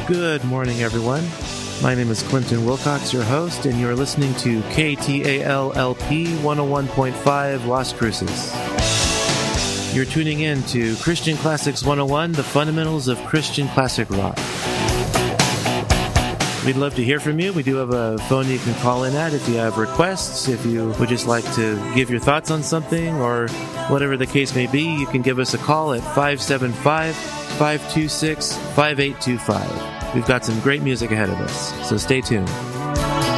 Good morning, everyone. My name is Clinton Wilcox, your host, and you're listening to KTAL-LP 101.5 Las Cruces. You're tuning in to Christian Classics 101, the fundamentals of Christian classic rock. We'd love to hear from you. We do have a phone you can call in at if you have requests, if you would just like to give your thoughts on something, or whatever the case may be, you can give us a call at 575-526-5825. We've got some great music ahead of us, so stay tuned.